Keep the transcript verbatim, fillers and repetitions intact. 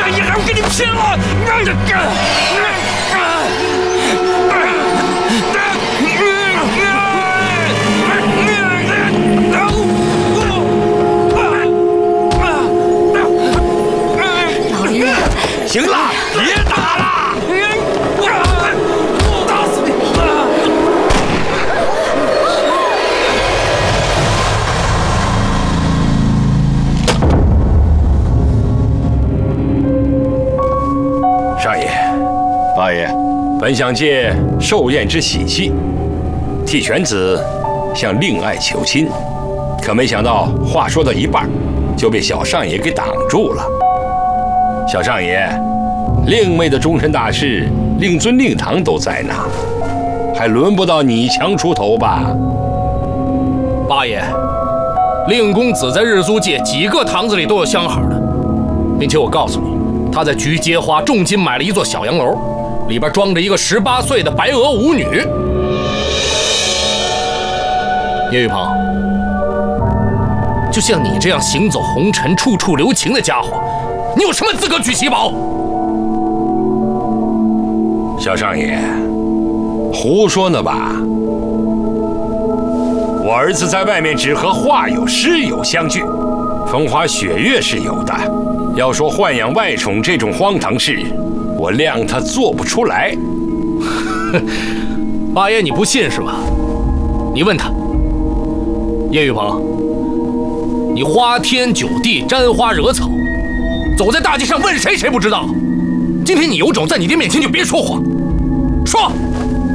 大爷还要跟你拼了！ 老爷， 行了，别打了！打死你！少爷， 八爷， 本想借寿宴之喜气，替犬子向令爱求亲，可没想到话说到一半，就被小上爷给挡住了。小上爷，令妹的终身大事，令尊、令堂都在呢，还轮不到你强出头吧？ 八爷，令公子在日租界几个堂子里都有相好的，并且我告诉你，他在菊街花重金买了一座小洋楼，里边装着一个十八岁的白娥舞女。叶玉鹏，就像你这样行走红尘、处处留情的家伙，你有什么资格娶喜宝？ 小上爷，胡说呢吧？我儿子在外面只和画友、诗友相聚，风花雪月是有的。要说豢养外宠这种荒唐事，我谅他做不出来。 八爷，你不信是吧？你问他，叶玉鹏，你花天酒地、沾花惹草，走在大街上问谁谁不知道。今天你有种在你爹面前就别说谎，说。